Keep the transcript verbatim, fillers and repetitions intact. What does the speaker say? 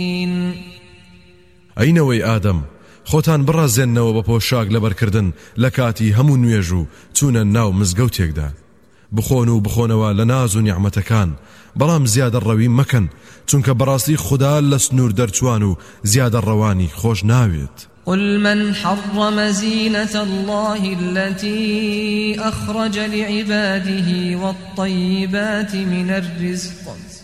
ئەینەوەی ئادەم خۆتان بڕازێننەوە بە پۆشاک لەبەرکردن لە کاتی هەموو نوێژ و چوونە ناو مزگەوتێکدا بخۆن و بخۆنەوە لە ناز و نیعمەتەکان بەڵام زیادە ڕەوی مەکەن چونکە بەڕاستی خوددا لە سنوور دەرچوان و زیادە ڕەوانی خۆش ناوێت. قل من حرم زينة الله التي أخرج لعباده والطيبات من الرزق